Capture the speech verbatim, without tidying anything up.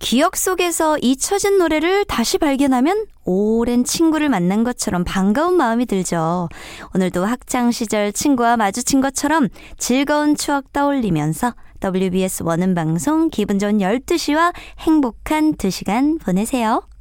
기억 속에서 잊혀진 노래를 다시 발견하면 오랜 친구를 만난 것처럼 반가운 마음이 들죠. 오늘도 학창시절 친구와 마주친 것처럼 즐거운 추억 떠올리면서 더블유비에스 원음방송 기분 좋은 열두 시와 행복한 두 시간 보내세요.